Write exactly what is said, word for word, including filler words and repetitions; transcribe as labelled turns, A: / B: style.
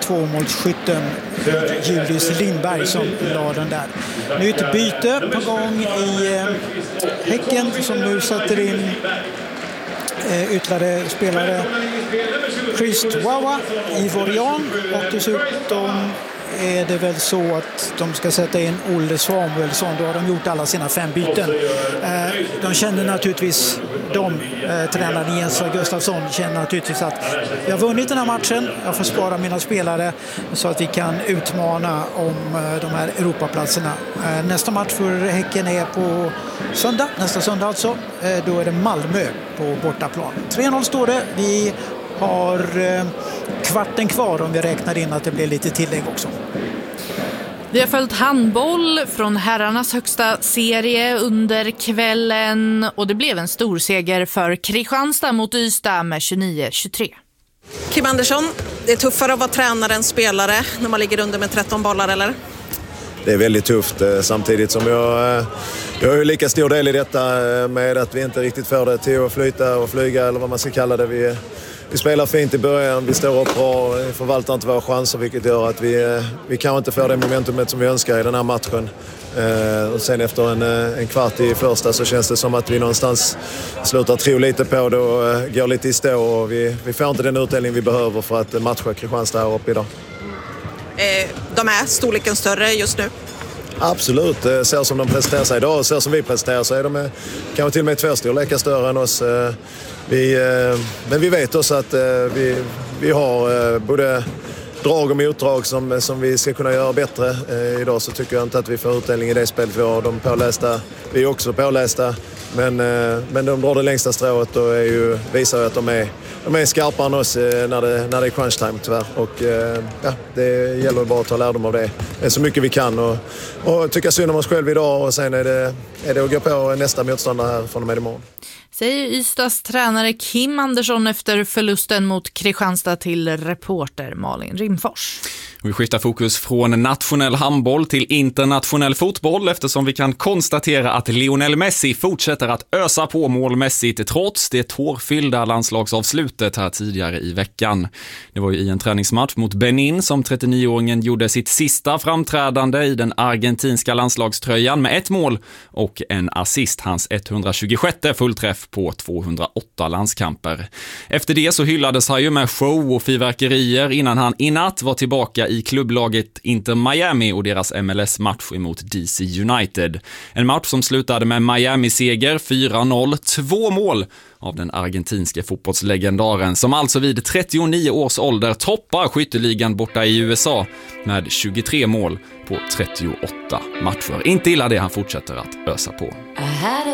A: tvåmålsskytten Julius Lindberg som la den där. Nu är ett byte på gång i eh, Häcken som nu sätter in eh, ytterligare spelare. Chris Wawa, Ivorian och dessutom är det väl så att de ska sätta in Olle Samuelsson. Då har de gjort alla sina fem byten. De känner naturligtvis, de tränaren Jens Gustafsson känner naturligtvis att vi har vunnit den här matchen. Jag får spara mina spelare så att vi kan utmana om de här Europaplatserna. Nästa match för Häcken är på söndag, nästa söndag alltså. Då är det Malmö på bortaplan. tre noll står det. Vi har eh, kvarten kvar om vi räknar in att det blir lite tillägg också.
B: Vi har följt handboll från herrarnas högsta serie under kvällen och det blev en stor seger för Kristianstad mot Ystad med tjugonio tjugotre.
C: Kim Andersson, det är tuffare att vara tränare än spelare när man ligger under med tretton bollar, eller?
D: Det är väldigt tufft samtidigt som jag, jag har ju lika stor del i detta med att vi inte riktigt får det till att flyta och flyga eller vad man ska kalla det. Vi, vi spelar fint i början, vi står upp bra, förvaltar inte våra chanser vilket gör att vi, vi kan inte få det momentumet som vi önskar i den här matchen. Och sen efter en, en kvart i första så känns det som att vi någonstans slutar tro lite på det och går lite i stå och vi, vi får inte den utdelning vi behöver för att matcha Kristianstad här uppe idag.
C: De är storleken större just nu?
D: Absolut, så som de presenterar sig idag och så som vi presenterar så är de kanske till och med två storlekar större än oss. Vi, men vi vet också att vi, vi har både drag och motdrag som, som vi ska kunna göra bättre. Idag så tycker jag inte att vi får utdelning i det spelet. Vi har de pålästa, vi är också pålästa. Men, men de drar det längsta strået och är ju, visar ju att de är, de är skarpare än oss när det, när det är crunch time tyvärr. Och ja, det gäller bara att ta lärdom av det. Det är så mycket vi kan och, och tycka synd om oss själv idag och sen är det, är det att gå på nästa motståndare här från och med imorgon.
B: Säger Ystads tränare Kim Andersson efter förlusten mot Kristianstad till reporter Malin Rimfors.
E: Vi skiftar fokus från nationell handboll till internationell fotboll eftersom vi kan konstatera att Lionel Messi fortsätter att ösa på målmässigt trots det tårfyllda landslagsavslutet här tidigare i veckan. Det var ju i en träningsmatch mot Benin som trettionioåringen gjorde sitt sista framträdande i den argentinska landslagströjan med ett mål och en assist, hans etthundratjugosjätte fullträff på tvåhundraåtta landskamper. Efter det så hyllades han ju med show och fyrverkerier innan han i natt var tillbaka i klubblaget Inter Miami och deras M L S-match emot D C United. En match som slutade med Miami-seger fyra noll, två mål av den argentinske fotbollslegendaren som alltså vid trettionio års ålder toppar skytteligan borta i U S A med tjugotre mål på trettioåtta matcher. Inte illa det han fortsätter att ösa på.